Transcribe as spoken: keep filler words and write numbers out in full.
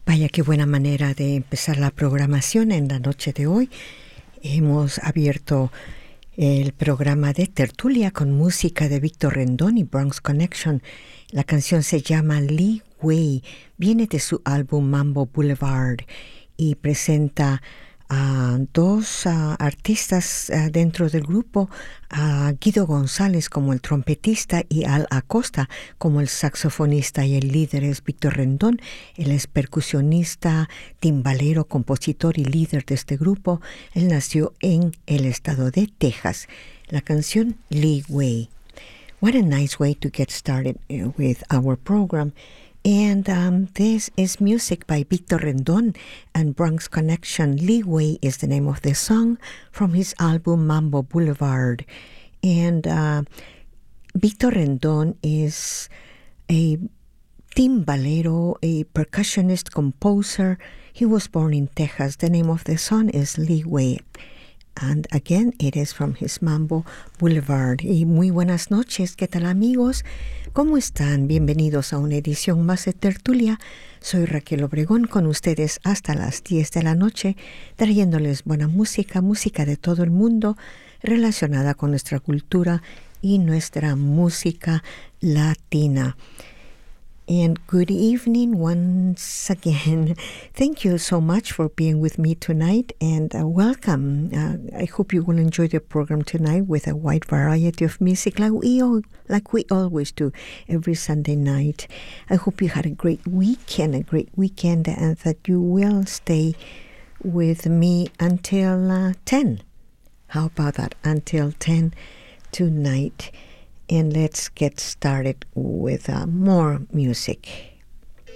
Vaya qué buena manera de empezar la programación en la noche de hoy. Hemos abierto el programa de tertulia con música de Víctor Rendón y Bronx Connection. La canción se llama Lee Wei, viene de su álbum Mambo Boulevard y presenta a dos uh, artistas uh, dentro del grupo, a Guido González como el trompetista y Al Acosta como el saxofonista, y el líder es Víctor Rendón. Él es percusionista, timbalero, compositor y líder de este grupo. Él nació en el estado de Texas. La canción Lee Wei. What a nice way to get started uh, with our program. And um, this is music by Víctor Rendón and Bronx Connection. Lee Wei is the name of the song from his album Mambo Boulevard. And uh, Víctor Rendón is a timbalero, a percussionist, composer. He was born in Texas. The name of the song is Lee Wei. And again, it is from his Mambo Boulevard. Y muy buenas noches, ¿qué tal amigos? ¿Cómo están? Bienvenidos a una edición más de Tertulia. Soy Raquel Obregón con ustedes hasta las diez de la noche, trayéndoles buena música, música de todo el mundo, relacionada con nuestra cultura y nuestra música latina. And good evening once again. Thank you so much for being with me tonight, and uh, welcome. Uh, I hope you will enjoy the program tonight with a wide variety of music, like we all, like we always do every Sunday night. I hope you had a great weekend, a great weekend, and that you will stay with me until uh, ten. How about that? Until ten tonight. And let's get started with uh, more music.